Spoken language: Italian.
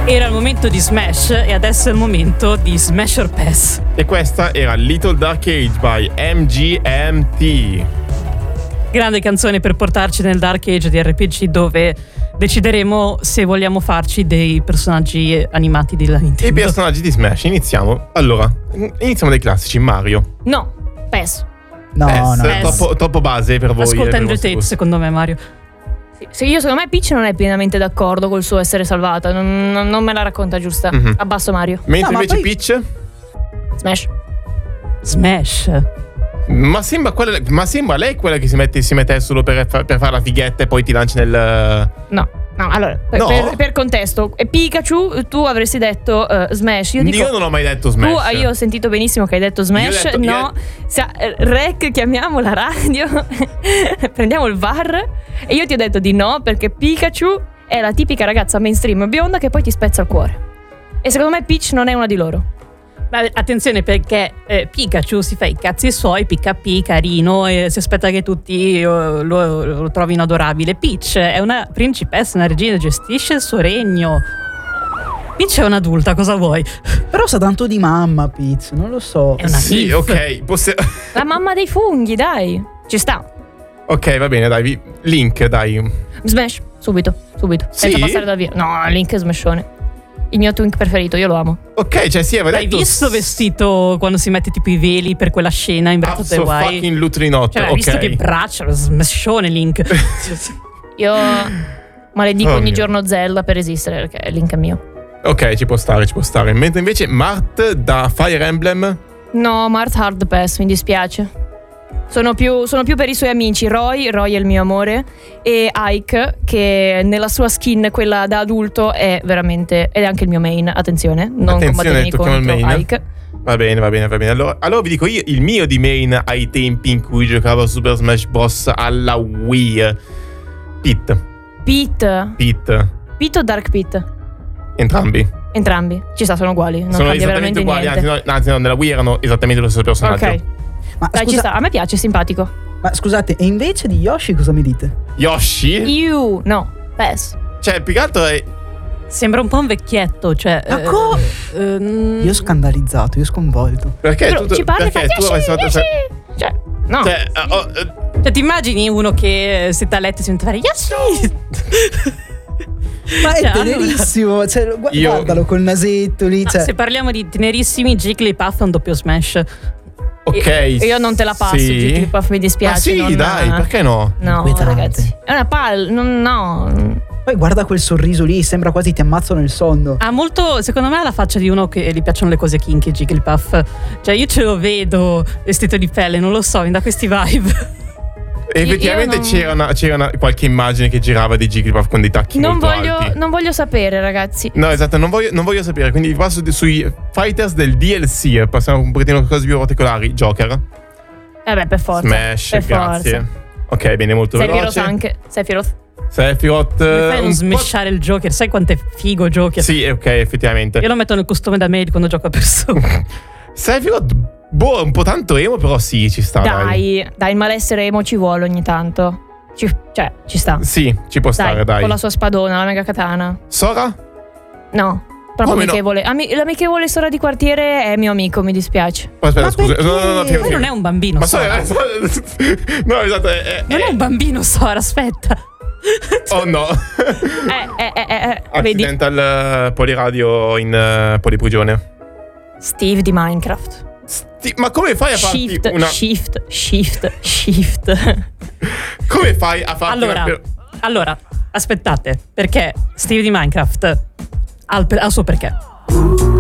Era il momento di Smash e adesso è il momento di Smash or Pass. E questa era Little Dark Age by MGMT. Grande canzone per portarci nel Dark Age di RPG, dove decideremo se vogliamo farci dei personaggi animati della Nintendo. I personaggi di Smash, iniziamo. Allora, iniziamo dai classici. Mario. No, PES. No, Troppo base per voi. Ascolta per Andrew i vostri Tate, gusti. secondo me, Mario. Sì, io secondo me Peach non è pienamente d'accordo col suo essere salvata. Non me la racconta giusta. Mhm. Abbasso Mario. Mentre No, ma invece poi- Peach. Smash. Smash. Ma sembra lei quella che si mette solo per fare la fighetta e poi ti lanci nel. No, allora, No? per contesto, Pikachu, tu avresti detto Smash. Io dico, Io non ho mai detto Smash. io ho sentito benissimo che hai detto Smash. Io ho detto- Rec, chiamiamo la radio, prendiamo il VAR. E io ti ho detto di no, perché Pikachu è la tipica ragazza mainstream bionda che poi ti spezza il cuore. E secondo me Peach non è una di loro. Ma attenzione, perché Pikachu si fa i cazzi suoi, picca carino, e si aspetta che tutti lo trovino adorabile. Peach è una principessa, una regina, gestisce il suo regno. Peach è un'adulta, cosa vuoi? Però sa tanto di mamma, Peach, non lo so. È una Sì, milf. ok. La mamma dei funghi, dai. Ci sta. Ok, va bene, dai. Link, dai. Smash, subito. Senza passare da via. No, Link è smashone. Il mio Twink preferito, io lo amo. Ok, cioè sì, aveva L'hai detto. visto vestito quando si mette tipo i veli per quella scena in Breath of the Wild? fucking lutrinotto. Cioè, hai ok. visto che braccia, lo smashone Link. Io maledico Oh ogni mio. giorno Zelda per esistere, perché Link è mio. Ok, ci può stare. Mentre invece Mart da Fire Emblem. No, Mart Hard Pass, mi dispiace. Sono più per i suoi amici. Roy è il mio amore. E Ike, che nella sua skin, quella da adulto, è veramente. Ed è anche il mio main. Attenzione, non combattetemi tocchiamo il contro main. Ike. Va bene. Allora vi dico io il mio di main ai tempi in cui giocavo a Super Smash Bros. Alla Wii. Pete o Dark Pete? Entrambi. Entrambi. Ci sta, sono uguali. Non Sono cambia esattamente veramente uguali. niente. Anzi, no, nella Wii erano esattamente lo stesso personaggio. Ok. Ma, Dai, ci sta. A me piace, è simpatico. ma scusate, e invece di Yoshi cosa mi dite? Yoshi? No, PES. Cioè, più che altro è. Sembra un po' un vecchietto, cioè. Ma Io scandalizzato, io sconvolto. Perché Però tu, ci parla e fa perché tu avresti fatto. Cioè, no. Cioè, ti immagini uno che si sta a letto e si mette a fare Yoshi? Ma è Cioè, tenerissimo, cioè, guardalo col nasetto lì. No, Cioè. se parliamo di tenerissimi, Jigglypuff è un doppio Smash. Ok. Io non te la passo, sì. Jigglypuff, mi dispiace. Ma sì, non- dai, perché no? No, Inquietante. ragazzi. È una palla. No. Poi guarda quel sorriso lì, sembra quasi ti ammazzano nel sonno. Ha molto, secondo me, ha la faccia di uno che gli piacciono le cose kinky, Jigglypuff. Cioè, io ce lo vedo vestito di pelle, non lo so, mi dà questi vibe. Effettivamente io non- c'era qualche immagine che girava di Jigglypuff con dei tacchi molto alti. Non voglio sapere, ragazzi. No, esatto, non voglio sapere. Quindi passo sui fighters del DLC. Passiamo un pochettino a cose più particolari. Joker, Vabbè, per forza. Smash, per grazie. forza. Ok, bene, molto Sephiroth veloce. anche. Sephiroth. Sephiroth. Come fai a non un po'- smashare il Joker? Sai quanto è figo Joker? Sì, ok, effettivamente. Io lo metto nel costume da maid quando gioco a persona. Sephiroth, un po' tanto emo, però sì, ci sta. Dai. Dai, il malessere emo ci vuole ogni tanto. Ci sta. Sì, ci può stare, dai. Con la sua spadona, la mega katana. Sora? No. Proprio Come no? amichevole. L'amichevole Sora di quartiere è mio amico, mi dispiace. Aspetta, Ma scusa. perché? No, Ma non è un bambino, Ma Sora. no, esatto. Non è un bambino, Sora, aspetta. Oh no. Vedi? Accidental poliradio in poliprigione. Steve di Minecraft. Ma come fai a farti Shift. Come fai a farti Allora, aspettate, perché Steve di Minecraft ha il suo perché.